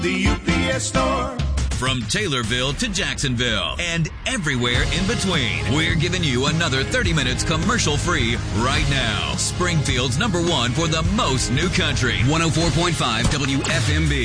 The UPS Store. From Taylorville to Jacksonville and everywhere in between, we're giving you another 30 minutes commercial-free right now. Springfield's #1 for the most new country. 104.5 WFMB.